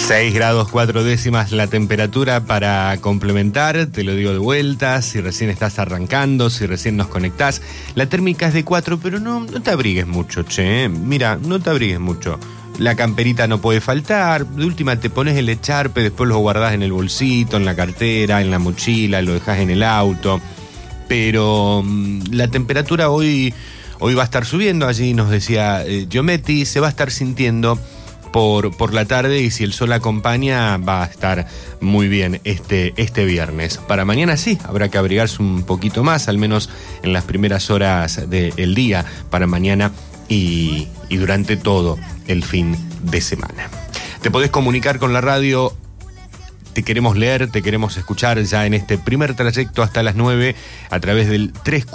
6 grados 4 décimas la temperatura para complementar, te lo digo de vuelta, si recién estás arrancando, si recién nos conectás. La térmica es de 4, pero no te abrigues mucho, che. Mira, no te abrigues mucho. La camperita no puede faltar, de última te pones el echarpe, después lo guardás en el bolsito, en la cartera, en la mochila, lo dejás en el auto. Pero la temperatura hoy va a estar subiendo, allí nos decía Giometti, se va a estar sintiendo por la tarde, y si el sol acompaña va a estar muy bien este viernes. Para mañana sí, habrá que abrigarse un poquito más, al menos en las primeras horas del día, para mañana y durante todo el fin de semana. Te podés comunicar con la radio. Te queremos leer, te queremos escuchar ya en este primer trayecto hasta las 9 a través del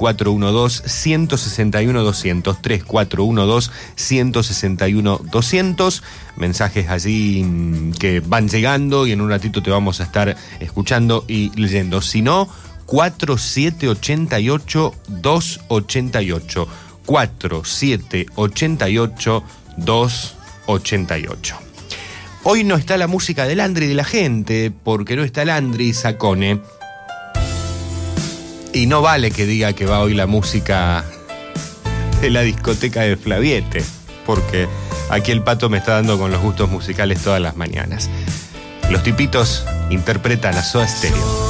3412-161-200, 3412-161-200. Mensajes allí que van llegando y en un ratito te vamos a estar escuchando y leyendo. Si no, 4788-288, 4788-288. Hoy no está la música del Andri de la gente, porque no está el Andri Sacone. Y no vale que diga que va hoy la música de la discoteca de Flaviete, porque aquí el Pato me está dando con los gustos musicales todas las mañanas. Los tipitos interpretan a Soda Stereo.